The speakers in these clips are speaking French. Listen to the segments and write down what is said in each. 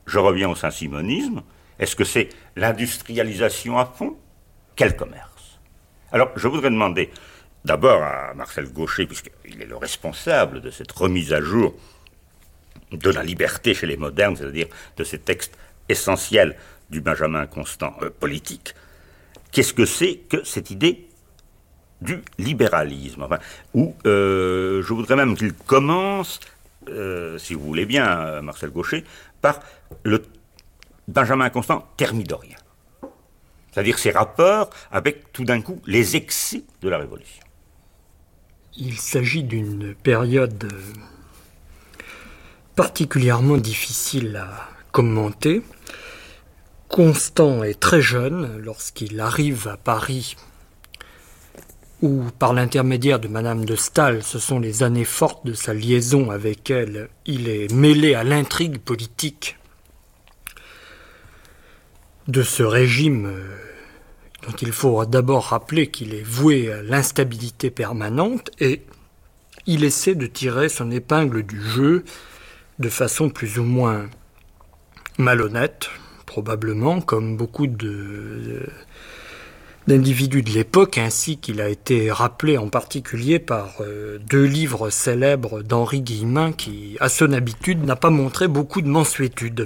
Je reviens au saint-simonisme. Est-ce que c'est l'industrialisation à fond? Quel commerce? Alors, je voudrais demander d'abord à Marcel Gauchet, puisqu'il est le responsable de cette remise à jour de la liberté chez les modernes, c'est-à-dire de ces textes essentiels du Benjamin Constant politique. Qu'est-ce que c'est que cette idée du libéralisme? Je voudrais même qu'il commence, si vous voulez bien, Marcel Gauchet, par le Benjamin Constant thermidorien. C'est-à-dire ses rapports avec, tout d'un coup, les excès de la Révolution. Il s'agit d'une période particulièrement difficile à commenter. Constant est très jeune lorsqu'il arrive à Paris, où, par l'intermédiaire de Madame de Staël, ce sont les années fortes de sa liaison avec elle, il est mêlé à l'intrigue politique de ce régime dont il faut d'abord rappeler qu'il est voué à l'instabilité permanente, et il essaie de tirer son épingle du jeu de façon plus ou moins malhonnête, probablement, comme beaucoup d'individus de l'époque, ainsi qu'il a été rappelé en particulier par deux livres célèbres d'Henri Guillemin, qui, à son habitude, n'a pas montré beaucoup de mansuétude.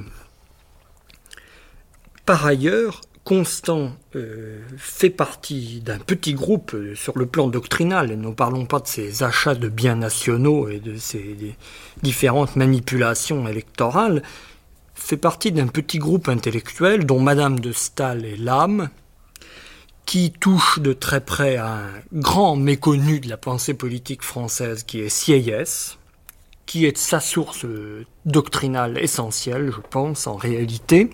Par ailleurs, Constant fait partie d'un petit groupe sur le plan doctrinal, et ne parlons pas de ses achats de biens nationaux et de ses différentes manipulations électorales, fait partie d'un petit groupe intellectuel dont Madame de Staël est l'âme, qui touche de très près à un grand méconnu de la pensée politique française qui est Sieyès, qui est sa source doctrinale essentielle, je pense, en réalité,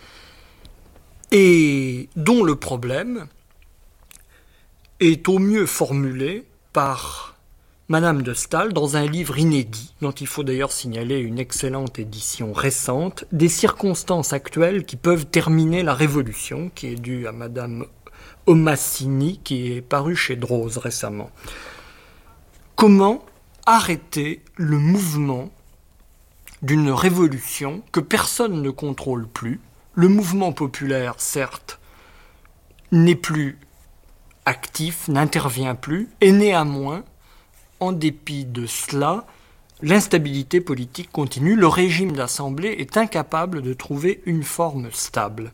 et dont le problème est au mieux formulé par Madame de Staël dans un livre inédit, dont il faut d'ailleurs signaler une excellente édition récente, des circonstances actuelles qui peuvent terminer la Révolution, qui est due à Madame Omassini, qui est paru chez Droz récemment. Comment arrêter le mouvement d'une révolution que personne ne contrôle plus? Le mouvement populaire, certes, n'est plus actif, n'intervient plus, et néanmoins, en dépit de cela, l'instabilité politique continue. Le régime d'assemblée est incapable de trouver une forme stable.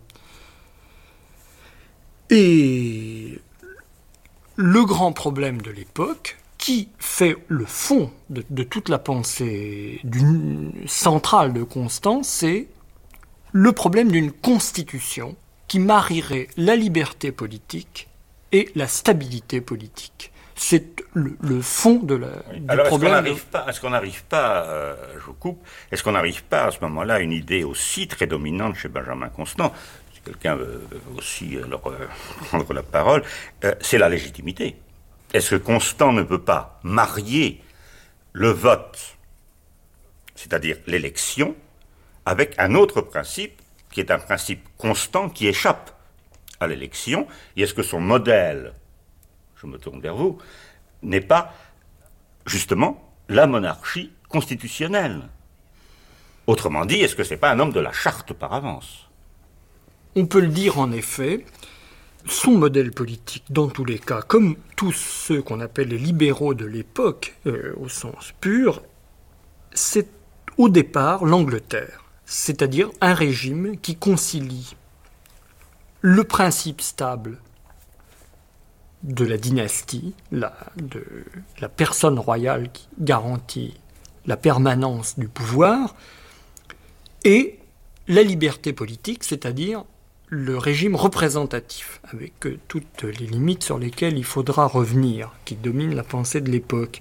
Et le grand problème de l'époque, qui fait le fond de toute la pensée centrale de Constant, c'est le problème d'une constitution qui marierait la liberté politique et la stabilité politique. C'est le fond du problème. Est-ce qu'on n'arrive pas, je vous coupe, est-ce qu'on n'arrive pas à ce moment-là à une idée aussi très dominante chez Benjamin Constant, si quelqu'un veut aussi prendre la parole, c'est la légitimité. Est-ce que Constant ne peut pas marier le vote, c'est-à-dire l'élection, avec un autre principe, qui est un principe constant qui échappe à l'élection? Et est-ce que son modèle, je me tourne vers vous, n'est pas justement la monarchie constitutionnelle? Autrement dit, est-ce que ce n'est pas un homme de la charte par avance? On peut le dire en effet. Son modèle politique, dans tous les cas, comme tous ceux qu'on appelle les libéraux de l'époque, au sens pur, c'est au départ l'Angleterre, c'est-à-dire un régime qui concilie le principe stable de la dynastie, de la personne royale qui garantit la permanence du pouvoir, et la liberté politique, c'est-à-dire le régime représentatif, avec toutes les limites sur lesquelles il faudra revenir, qui dominent la pensée de l'époque.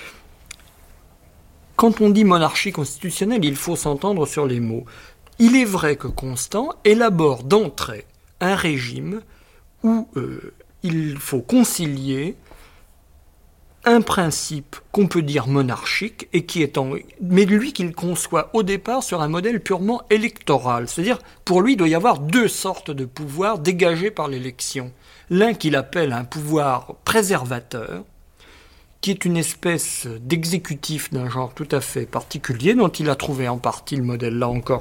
Quand on dit monarchie constitutionnelle, il faut s'entendre sur les mots. Il est vrai que Constant élabore d'entrée un régime où il faut concilier un principe qu'on peut dire monarchique, et mais lui qu'il conçoit au départ sur un modèle purement électoral. C'est-à-dire, pour lui, il doit y avoir deux sortes de pouvoirs dégagés par l'élection. L'un qu'il appelle un pouvoir préservateur, qui est une espèce d'exécutif d'un genre tout à fait particulier, dont il a trouvé en partie le modèle, là encore,